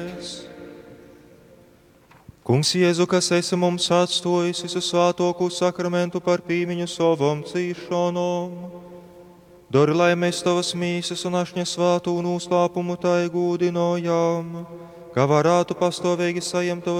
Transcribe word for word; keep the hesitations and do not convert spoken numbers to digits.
Kungs Jēzu, kas esi mums atstojis visu svētāko sakramentu par pīmiņu savam cīšanom, dari, lai mēs tavas mīsas un ašņa svātu un uzlāpumu tai gūdinojam, kā varētu pastāvīgi sajem tavas